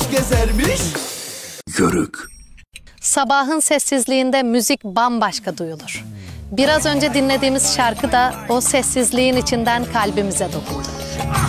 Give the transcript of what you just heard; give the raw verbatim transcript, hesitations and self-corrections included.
gezermiş. Yörük. Sabahın sessizliğinde müzik bambaşka duyulur. Biraz önce dinlediğimiz şarkı da o sessizliğin içinden kalbimize dokundu.